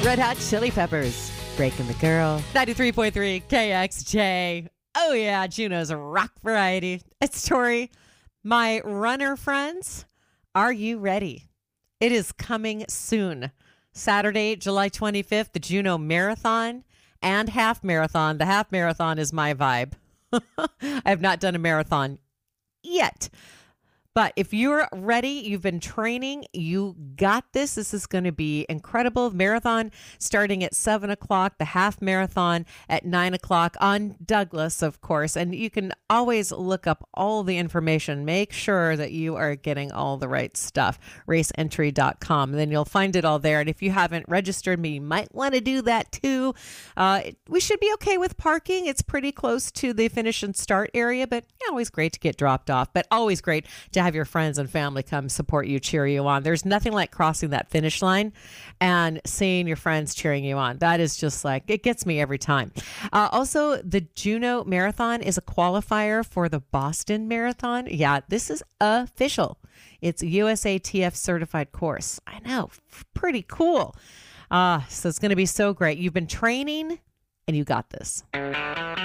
Red Hot Chili Peppers, Breaking the Girl. 93.3 KXJ. Oh yeah, Juneau's rock variety. It's Tori. My runner friends, are you ready? It is coming soon. Saturday, July 25th, the Juneau Marathon and Half Marathon. The Half Marathon is my vibe. I have not done a marathon yet. But if you're ready, you've been training, you got this. This is going to be incredible. Marathon starting at 7 o'clock, the half marathon at 9 o'clock on Douglas, of course. And you can always look up all the information. Make sure that you are getting all the right stuff. Raceentry.com. Then you'll find it all there. And if you haven't registered, you might want to do that too. We should be okay with parking. It's pretty close to the finish and start area, but always great to get dropped off. But always great to have your friends and family come support you, cheer you on. There's nothing like crossing that finish line and seeing your friends cheering you on. That is just like, it gets me every time. Also, the Juneau Marathon is a qualifier for the Boston Marathon. Yeah, this is official. It's a USATF certified course. I know, pretty cool. So it's going to be so great. You've been training and you got this.